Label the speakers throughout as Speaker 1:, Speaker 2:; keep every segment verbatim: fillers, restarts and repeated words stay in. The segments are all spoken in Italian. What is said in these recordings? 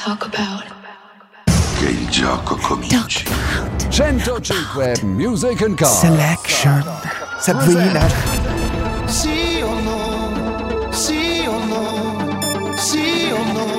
Speaker 1: talk about.
Speaker 2: Che il gioco cominci.
Speaker 3: centocinque Music and Car
Speaker 4: Selection. Sabrina.
Speaker 5: Sì o no? Sì o no? Sì o no?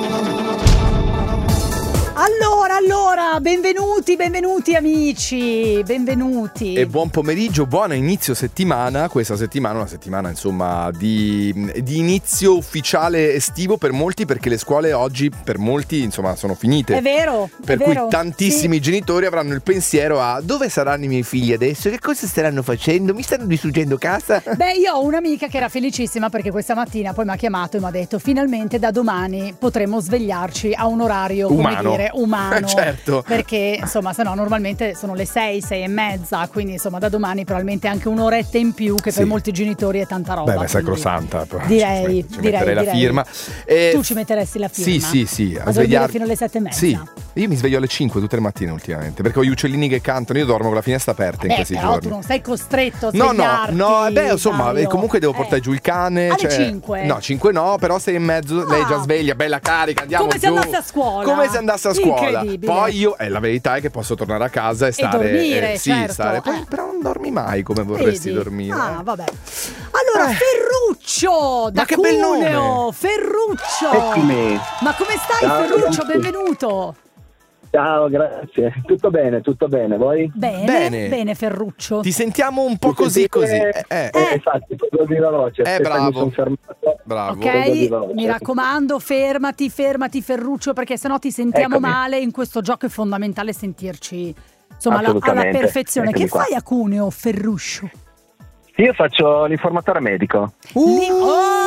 Speaker 6: Allora, allora, benvenuti, benvenuti amici, benvenuti.
Speaker 4: E buon pomeriggio, buon inizio settimana. Questa settimana è una settimana insomma di, di inizio ufficiale estivo per molti, perché le scuole oggi per molti insomma sono finite.
Speaker 6: È vero,
Speaker 4: Per
Speaker 6: è
Speaker 4: cui
Speaker 6: vero,
Speaker 4: tantissimi
Speaker 6: sì.
Speaker 4: genitori avranno il pensiero a: dove saranno i miei figli adesso? Che cosa staranno facendo? Mi stanno distruggendo casa?
Speaker 6: Beh, io ho un'amica che era felicissima perché questa mattina poi mi ha chiamato e mi ha detto: finalmente da domani potremo svegliarci a un orario,
Speaker 4: Umano.
Speaker 6: come dire, umano.
Speaker 4: Certo.
Speaker 6: Perché insomma, se no normalmente sono le sei, sei e mezza, quindi insomma da domani probabilmente anche un'oretta in più, che
Speaker 4: Sì.
Speaker 6: per molti genitori è tanta roba.
Speaker 4: Beh, è
Speaker 6: quindi
Speaker 4: sacrosanta. però
Speaker 6: Direi,
Speaker 4: ci, ci
Speaker 6: direi,
Speaker 4: metterei la
Speaker 6: direi.
Speaker 4: firma. E
Speaker 6: Tu ci metteresti la firma?
Speaker 4: Sì, sì, sì.
Speaker 6: A dormire
Speaker 4: svegliar-
Speaker 6: fino alle sette e mezza?
Speaker 4: Sì. Io mi sveglio alle cinque tutte le mattine ultimamente, perché ho gli uccellini che cantano. Io dormo con la finestra aperta in
Speaker 6: Beh,
Speaker 4: questi
Speaker 6: però
Speaker 4: giorni.
Speaker 6: tu non sei costretto a
Speaker 4: No, no,
Speaker 6: svegliarti.
Speaker 4: no, beh, insomma,
Speaker 6: Dario.
Speaker 4: comunque devo portare
Speaker 6: Eh.
Speaker 4: giù il cane.
Speaker 6: Alle
Speaker 4: cioè-
Speaker 6: cinque?
Speaker 4: No, cinque no, però sei e mezzo, lei
Speaker 6: Ah.
Speaker 4: già sveglia, bella carica, andiamo
Speaker 6: Come se
Speaker 4: giù.
Speaker 6: andasse a scuola.
Speaker 4: Come se andasse a scuola.
Speaker 6: Incredibile.
Speaker 4: Poi io, eh, la verità è che posso tornare a casa e stare.
Speaker 6: dormire,
Speaker 4: eh, sì,
Speaker 6: certo,
Speaker 4: stare. Poi,
Speaker 6: eh.
Speaker 4: però non dormi mai come vorresti
Speaker 6: Vedi?
Speaker 4: dormire.
Speaker 6: Ah, vabbè. Allora,
Speaker 4: Eh.
Speaker 6: Ferruccio da
Speaker 4: Ma che bel
Speaker 6: Cuneo.
Speaker 4: nome.
Speaker 6: Ferruccio.
Speaker 7: Eccomi.
Speaker 6: Ma come stai,
Speaker 7: Ciao,
Speaker 6: Ferruccio?
Speaker 7: grazie.
Speaker 6: Benvenuto.
Speaker 7: Ciao, grazie. Tutto bene, tutto bene. Voi?
Speaker 6: Bene,
Speaker 4: Bene.
Speaker 6: bene, Ferruccio.
Speaker 4: Ti sentiamo un po'
Speaker 7: Mi
Speaker 4: così
Speaker 7: sentite?
Speaker 4: così. Eh, eh.
Speaker 7: Eh, infatti, proprio viva voce.
Speaker 4: Eh,
Speaker 7: Aspetta,
Speaker 4: bravo.
Speaker 7: mi son fermato.
Speaker 4: Bravo.
Speaker 6: Ok,
Speaker 7: Proprio viva voce.
Speaker 6: mi raccomando, fermati, fermati, Ferruccio, perché sennò ti sentiamo
Speaker 7: Eccomi.
Speaker 6: male. In questo gioco è fondamentale sentirci insomma alla, alla
Speaker 7: Assolutamente.
Speaker 6: perfezione.
Speaker 7: Eccomi
Speaker 6: Che
Speaker 7: qua.
Speaker 6: fai a Cuneo, Ferruccio?
Speaker 7: Io faccio l'informatore medico.
Speaker 6: Lì- Oh!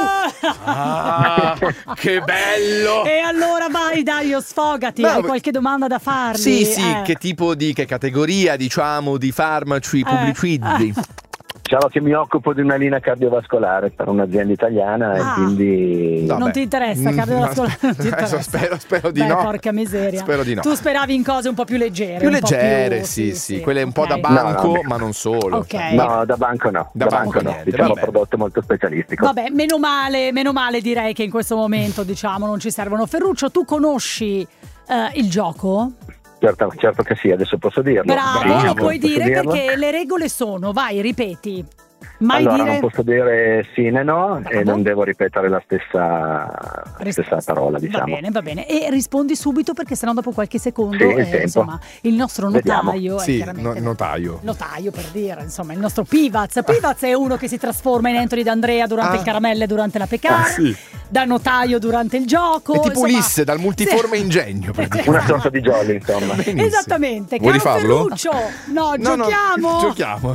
Speaker 4: Ah, che bello!
Speaker 6: E allora vai, Dario, sfogati.
Speaker 4: No,
Speaker 6: Hai
Speaker 4: ma-
Speaker 6: qualche domanda da fargli?
Speaker 4: Sì, sì,
Speaker 6: Eh.
Speaker 4: che tipo di, che categoria, diciamo, di farmaci pubblicizzati?
Speaker 7: Diciamo che mi occupo di una linea cardiovascolare per un'azienda italiana
Speaker 6: Ah.
Speaker 7: e quindi...
Speaker 4: No.
Speaker 6: Non
Speaker 4: Vabbè.
Speaker 6: ti interessa, cardiovascolare? Non ti
Speaker 4: Adesso
Speaker 6: interessa.
Speaker 4: spero- spero di
Speaker 6: Beh,
Speaker 4: no.
Speaker 6: porca miseria.
Speaker 4: Spero di no.
Speaker 6: Tu speravi in cose un po' più leggere.
Speaker 4: Più
Speaker 6: un po'
Speaker 4: leggere,
Speaker 6: più-
Speaker 4: sì, sì,
Speaker 6: sì,
Speaker 4: quelle un po'
Speaker 6: ok.
Speaker 4: da banco,
Speaker 7: No, no.
Speaker 4: ma non solo.
Speaker 6: Ok.
Speaker 4: cioè,
Speaker 7: No, da banco no.
Speaker 4: Da
Speaker 7: Da,
Speaker 4: banco
Speaker 7: banco, no.
Speaker 4: niente,
Speaker 7: Diciamo
Speaker 4: vabbè.
Speaker 7: prodotto molto specialistico.
Speaker 6: Vabbè, meno male, meno male direi che in questo momento, diciamo, non ci servono. Ferruccio, tu conosci eh, il gioco?
Speaker 7: Certo, certo che sì, adesso posso dirlo.
Speaker 6: Bravo,
Speaker 4: bravo.
Speaker 6: lo puoi
Speaker 7: Posso
Speaker 6: dire
Speaker 7: dirlo?
Speaker 6: perché le regole sono, vai, ripeti. Mai
Speaker 7: allora,
Speaker 6: dire
Speaker 7: non posso dire sì né no
Speaker 6: Bravo.
Speaker 7: e non devo ripetere la stessa, la
Speaker 6: risposta.
Speaker 7: stessa parola, diciamo.
Speaker 6: Va bene, va bene. E rispondi subito perché sennò dopo qualche secondo,
Speaker 7: Sì, il
Speaker 6: eh,
Speaker 7: tempo.
Speaker 6: insomma, il nostro
Speaker 7: Vediamo.
Speaker 6: notaio è
Speaker 4: Sì,
Speaker 6: chiaramente...
Speaker 4: no- notaio.
Speaker 6: Notaio per dire, insomma, il nostro Pivaz. Pivaz è uno che si trasforma in Anthony D'Andrea durante
Speaker 4: Ah.
Speaker 6: il caramelle durante la pecara,
Speaker 4: Ah, sì.
Speaker 6: da notaio durante il gioco.
Speaker 4: È tipo
Speaker 6: insomma.
Speaker 4: Ulisse, dal multiforme
Speaker 6: Sì.
Speaker 4: ingegno, praticamente.
Speaker 7: Una sorta di jolly, insomma.
Speaker 4: Benissimo.
Speaker 6: Esattamente,
Speaker 4: Vuoi
Speaker 6: caro
Speaker 4: rifarlo?
Speaker 6: Ferruccio. No,
Speaker 4: No, no,
Speaker 6: giochiamo.
Speaker 4: giochiamo.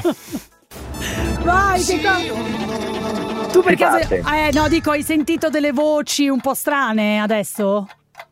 Speaker 6: Vai, che co- Tu per
Speaker 7: Si
Speaker 6: caso
Speaker 7: parte.
Speaker 6: eh no, dico, hai sentito delle voci un po' strane adesso?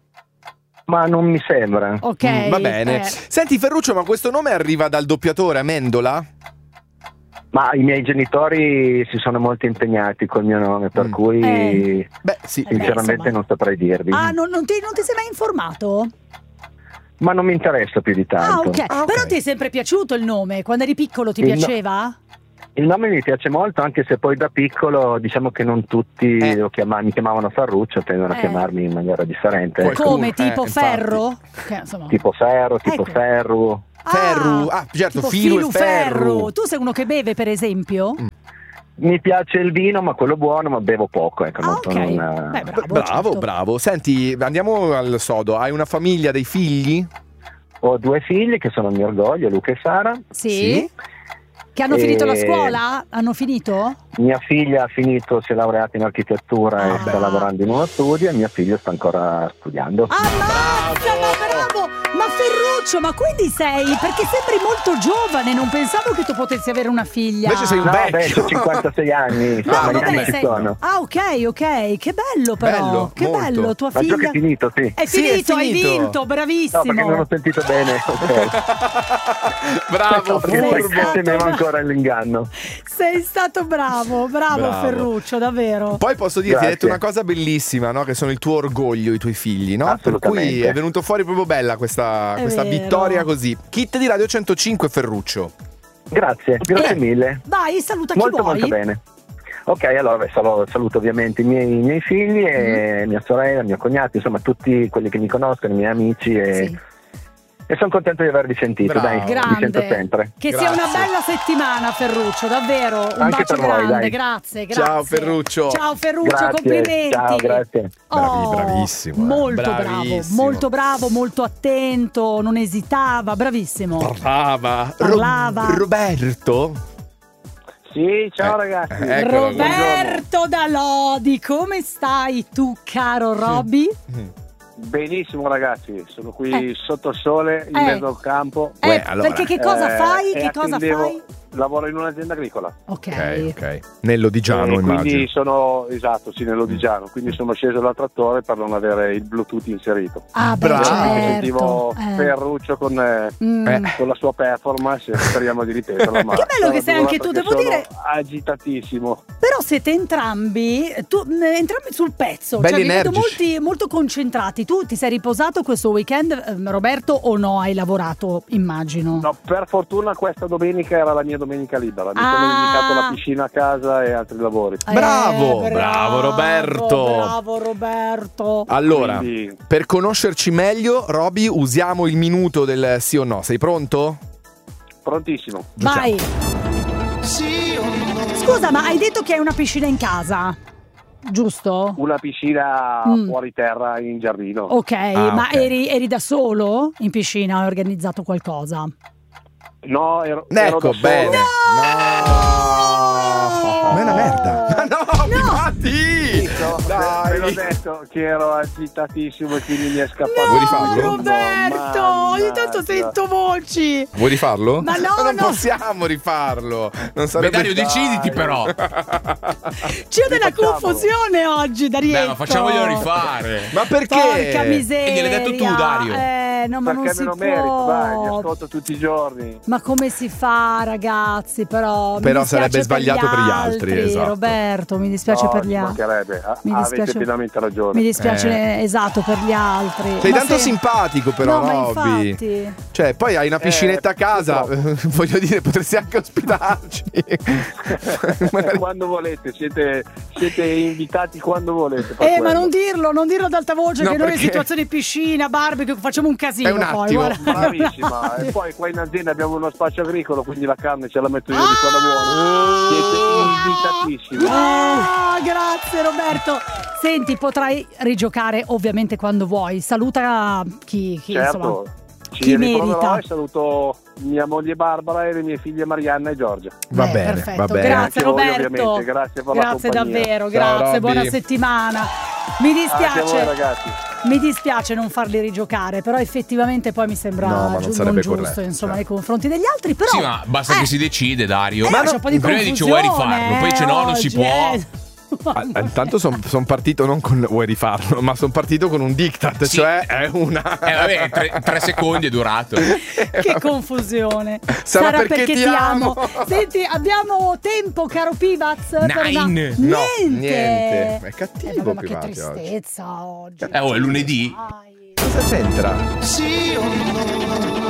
Speaker 7: Ma non mi sembra.
Speaker 6: Ok.
Speaker 4: Mm, va bene.
Speaker 6: eh.
Speaker 4: Senti Ferruccio, ma questo nome arriva dal doppiatore Amendola?
Speaker 7: Ma i miei genitori si sono molto impegnati col mio nome, per
Speaker 4: Mm.
Speaker 7: cui
Speaker 6: Eh.
Speaker 4: Beh, sì.
Speaker 6: Eh beh,
Speaker 7: sinceramente
Speaker 6: insomma.
Speaker 7: non saprei dirvi.
Speaker 6: Ah, non, non ti, non ti sei mai informato?
Speaker 7: Ma non mi interessa più di
Speaker 6: Ah
Speaker 7: tanto.
Speaker 6: ok.
Speaker 4: Ah, ok.
Speaker 6: Però ti è sempre piaciuto il nome? Quando eri piccolo ti
Speaker 7: Il no-
Speaker 6: piaceva?
Speaker 7: Il nome mi piace molto, anche se poi da piccolo diciamo che non tutti
Speaker 4: Eh.
Speaker 7: lo chiama- mi chiamavano Ferruccio, tendono
Speaker 6: Eh.
Speaker 7: a chiamarmi in maniera differente.
Speaker 4: Qualcuno-
Speaker 6: Come,
Speaker 4: eh,
Speaker 6: tipo
Speaker 4: infatti.
Speaker 6: ferro? Che, insomma.
Speaker 7: Tipo ferro, tipo
Speaker 6: Ecco.
Speaker 7: ferro.
Speaker 4: Ferru. Ah, certo,
Speaker 6: tipo
Speaker 4: filu e
Speaker 6: filu
Speaker 4: ferru.
Speaker 6: Tu sei uno che beve, per esempio?
Speaker 7: Mi piace il vino, ma quello buono, ma bevo poco, ecco,
Speaker 6: Ah,
Speaker 7: non
Speaker 6: ok.
Speaker 7: sono una...
Speaker 6: Beh, bravo,
Speaker 4: Bravo,
Speaker 6: certo.
Speaker 4: bravo. Senti, andiamo al sodo. Hai una famiglia, dei figli?
Speaker 7: Ho due figli che sono il mio orgoglio, Luca e Sara.
Speaker 6: Sì?
Speaker 4: Sì.
Speaker 6: Che hanno
Speaker 7: Eh,
Speaker 6: finito la scuola? Hanno finito?
Speaker 7: Mia figlia ha finito, si è laureata in architettura
Speaker 6: Ah,
Speaker 7: e sta
Speaker 6: beh.
Speaker 7: lavorando in uno studio e mio figlio sta ancora studiando.
Speaker 6: Ammazza, ma bravo! Ma Ferruccio, ma quindi sei? Perché sembri molto giovane, non pensavo che tu potessi avere una figlia.
Speaker 4: Invece sei un
Speaker 7: No,
Speaker 4: vecchio.
Speaker 7: beh, ho cinquantasei anni,
Speaker 6: No,
Speaker 7: insomma, gli
Speaker 6: vabbè,
Speaker 7: anni ci
Speaker 6: sei...
Speaker 7: sono.
Speaker 6: Ah, ok, ok, che bello però.
Speaker 4: Bello,
Speaker 6: che
Speaker 4: molto.
Speaker 6: bello, tua
Speaker 7: Ma il gioco
Speaker 6: figlia.
Speaker 7: è finito, sì.
Speaker 6: È
Speaker 4: Sì, è
Speaker 6: finito, hai
Speaker 4: finito.
Speaker 6: vinto,
Speaker 7: No,
Speaker 6: bravissimo.
Speaker 7: perché non ho sentito bene. Ok.
Speaker 4: Bravo,
Speaker 7: Perché
Speaker 4: furbo.
Speaker 7: sai- temevo ancora l'inganno.
Speaker 6: Sei stato bravo, bravo,
Speaker 4: Bravo.
Speaker 6: Ferruccio, davvero.
Speaker 4: Poi posso dirti, hai
Speaker 7: Grazie.
Speaker 4: detto una cosa bellissima, no? Che sono il tuo orgoglio, i tuoi figli, no? Per cui
Speaker 7: Assolutamente.
Speaker 4: è venuto fuori proprio bella questa,
Speaker 6: È
Speaker 4: questa
Speaker 6: vero.
Speaker 4: vittoria così. Kit di Radio centocinque, Ferruccio.
Speaker 7: Grazie, grazie
Speaker 4: Eh.
Speaker 7: mille.
Speaker 6: Vai, saluta chi
Speaker 7: Molto
Speaker 6: vuoi.
Speaker 7: molto bene. Ok, allora beh, salo- saluto ovviamente i miei, i miei figli e mia sorella, mio cognato, insomma tutti quelli che mi conoscono, i miei amici e,
Speaker 6: Sì.
Speaker 7: e sono contento di avervi sentito,
Speaker 4: Bravo.
Speaker 7: dai, vi sento
Speaker 6: Grande.
Speaker 7: sempre.
Speaker 6: Che
Speaker 4: Grazie.
Speaker 6: sia una bella settimana, Ferruccio, davvero. Un
Speaker 7: Anche
Speaker 6: bacio
Speaker 7: per voi,
Speaker 6: grande,
Speaker 7: dai.
Speaker 6: grazie, grazie.
Speaker 4: Ciao, Ferruccio.
Speaker 6: Ciao Ferruccio,
Speaker 7: Grazie,
Speaker 6: complimenti.
Speaker 7: ciao, grazie.
Speaker 4: Bravi- bravissimo, eh.
Speaker 6: Molto
Speaker 4: Bravissimo.
Speaker 6: bravo, molto bravo, molto attento, non esitava, bravissimo.
Speaker 4: Parlava.
Speaker 6: Parlava.
Speaker 4: Ro- Roberto?
Speaker 5: Sì, ciao
Speaker 4: Eh,
Speaker 5: ragazzi.
Speaker 4: eh, eccolo,
Speaker 6: Roberto da Lodi, come stai tu, caro Robby?
Speaker 5: Benissimo ragazzi, sono qui
Speaker 6: Eh.
Speaker 5: sotto il sole, in
Speaker 6: Eh.
Speaker 5: mezzo al campo.
Speaker 6: Eh,
Speaker 4: Uè, allora.
Speaker 6: perché che cosa
Speaker 5: Eh,
Speaker 6: fai?
Speaker 5: e
Speaker 6: Che cosa
Speaker 5: attendevo-
Speaker 6: fai?
Speaker 5: Lavoro in un'azienda agricola.
Speaker 6: Ok.
Speaker 4: Ok, ok. Nell'Odigiano,
Speaker 5: E quindi
Speaker 4: immagino.
Speaker 5: sono, esatto, sì, nell'Odigiano, quindi sono sceso dal trattore per non avere il Bluetooth inserito.
Speaker 6: Ah, beh,
Speaker 4: Bravo.
Speaker 5: Perché
Speaker 6: certo.
Speaker 5: sentivo
Speaker 6: Eh.
Speaker 5: Ferruccio con, eh,
Speaker 6: Mm.
Speaker 4: Eh.
Speaker 5: con la sua performance, speriamo di ripeterla. Ma
Speaker 6: Che bello che sei anche tu,
Speaker 5: perché
Speaker 6: devo
Speaker 5: sono
Speaker 6: dire-
Speaker 5: agitatissimo.
Speaker 6: Però siete entrambi, tu, eh, entrambi sul pezzo,
Speaker 4: Belli
Speaker 6: cioè vi vedo
Speaker 4: energici.
Speaker 6: molti, molto concentrati. Tu ti sei riposato questo weekend, eh, Roberto, o no? Hai lavorato, immagino.
Speaker 5: No, per fortuna questa domenica era la mia domenica libera. Mi
Speaker 6: Ah.
Speaker 5: sono dedicato alla piscina a casa e altri lavori.
Speaker 6: Eh,
Speaker 4: Bravo, bravo, Roberto.
Speaker 6: Bravo Roberto.
Speaker 4: Allora,
Speaker 5: Quindi-
Speaker 4: per conoscerci meglio, Roby, usiamo il minuto del sì o no. Sei pronto?
Speaker 5: Prontissimo.
Speaker 6: Vai.
Speaker 5: Sì o no?
Speaker 6: Scusa, ma hai detto che hai una piscina in casa, giusto?
Speaker 5: Una piscina
Speaker 6: Mm.
Speaker 5: fuori terra in giardino.
Speaker 6: Ok,
Speaker 4: Ah,
Speaker 6: ma
Speaker 4: ok.
Speaker 6: Eri, eri da solo in piscina? Hai organizzato qualcosa?
Speaker 5: No, ero, ero
Speaker 4: Ecco,
Speaker 5: da solo.
Speaker 4: bene.
Speaker 6: No!
Speaker 4: Ma è una merda. Ma no, Matti!
Speaker 5: No, ve l'ho
Speaker 4: Dai.
Speaker 5: detto che ero agitatissimo e quindi mi è scappato.
Speaker 4: Vuoi rifarlo?
Speaker 6: Roberto, ogni tanto
Speaker 5: Mannaggia.
Speaker 6: sento voci.
Speaker 4: Vuoi rifarlo?
Speaker 6: Ma no,
Speaker 4: non
Speaker 6: no.
Speaker 4: possiamo rifarlo. Non sarebbe
Speaker 1: Dario, deciditi
Speaker 5: Dai.
Speaker 1: però.
Speaker 6: C'è della
Speaker 5: Rifacciamolo.
Speaker 6: confusione oggi, Darietto.
Speaker 1: Beh, ma facciamoglielo rifare.
Speaker 4: Ma perché?
Speaker 6: Porca miseria.
Speaker 1: E gliel'hai detto tu, Dario.
Speaker 6: Eh, no, ma
Speaker 5: Perché
Speaker 6: non
Speaker 5: me
Speaker 6: si
Speaker 5: lo
Speaker 6: può.
Speaker 5: merito, dai, mi ascolto tutti i giorni.
Speaker 6: Ma come si fa, ragazzi? Però, mi
Speaker 4: Però
Speaker 6: dispiace
Speaker 4: sarebbe sbagliato per gli altri, esatto.
Speaker 6: Roberto, mi dispiace
Speaker 5: No,
Speaker 6: per gli
Speaker 5: ci
Speaker 6: altri.
Speaker 5: mancherebbe, a-
Speaker 6: Mi
Speaker 5: avete
Speaker 6: dispiace-
Speaker 5: pienamente ragione.
Speaker 6: Mi dispiace, esatto, per gli altri.
Speaker 4: Sei
Speaker 6: Ma
Speaker 4: tanto
Speaker 6: se-
Speaker 4: simpatico però,
Speaker 6: No, ma
Speaker 4: Robby.
Speaker 6: infatti.
Speaker 4: Cioè, poi hai una piscinetta
Speaker 5: Eh,
Speaker 4: a casa,
Speaker 5: purtroppo.
Speaker 4: voglio dire, potresti anche ospitarci. Magari-
Speaker 5: Quando volete, siete, siete invitati quando volete. per
Speaker 6: Eh, ma
Speaker 5: quello.
Speaker 6: non dirlo, non dirlo ad alta voce,
Speaker 4: No,
Speaker 6: che noi in
Speaker 4: perché-
Speaker 6: situazioni piscina, barbecue, facciamo un casino
Speaker 4: È un
Speaker 6: poi.
Speaker 4: attimo.
Speaker 6: guarda.
Speaker 5: Bravissima, e poi qua in azienda abbiamo uno spazio agricolo, quindi la carne ce la metto io di quella buona. Siete invitatissimi.
Speaker 6: Ah, grazie Roberto. Senti, potrai rigiocare ovviamente quando vuoi. Saluta chi, chi insomma.
Speaker 5: Certo, ci
Speaker 6: chi
Speaker 5: riproverò
Speaker 6: merita.
Speaker 5: e saluto mia moglie Barbara e le mie figlie Marianna e Giorgia.
Speaker 4: Va
Speaker 6: Eh,
Speaker 4: bene,
Speaker 6: perfetto.
Speaker 4: va bene.
Speaker 6: Grazie
Speaker 5: Anche voi,
Speaker 6: Roberto.
Speaker 5: ovviamente. Grazie per la
Speaker 6: Grazie
Speaker 5: compagnia.
Speaker 6: davvero,
Speaker 4: Ciao,
Speaker 6: grazie,
Speaker 4: Robby.
Speaker 6: buona settimana. Mi
Speaker 5: Anche a voi
Speaker 6: dispiace.
Speaker 5: ragazzi.
Speaker 6: Mi dispiace non farli rigiocare, però effettivamente poi mi sembra
Speaker 4: No, ma non
Speaker 6: giu-
Speaker 4: sarebbe
Speaker 6: giusto,
Speaker 4: corretto,
Speaker 6: insomma,
Speaker 4: certo.
Speaker 6: nei confronti degli altri, però
Speaker 1: Sì, ma basta
Speaker 6: eh,
Speaker 1: che si decide, Dario.
Speaker 6: eh,
Speaker 1: Ma
Speaker 6: c'è un po' di
Speaker 1: prima dice
Speaker 6: confusione,
Speaker 1: vuoi rifarlo, poi dice no, non si
Speaker 6: oggi,
Speaker 1: può.
Speaker 6: eh.
Speaker 4: Ah, Intanto sono partito non con vuoi rifarlo, ma sono partito con un diktat,
Speaker 1: Sì.
Speaker 4: cioè è una.
Speaker 1: Eh vabbè, tre, tre secondi è durato.
Speaker 6: Che confusione.
Speaker 4: Sarà perché ti amo.
Speaker 6: Senti, abbiamo tempo, caro Pivaz? per una-
Speaker 1: Nine.
Speaker 4: No,
Speaker 6: Niente.
Speaker 4: niente. È
Speaker 6: Eh,
Speaker 4: cattivo
Speaker 6: vabbè, ma che
Speaker 4: Pivaz oggi.
Speaker 6: tristezza oggi.
Speaker 1: Eh, oh, è lunedì.
Speaker 6: Dai.
Speaker 4: Cosa c'entra?
Speaker 5: Sì o no?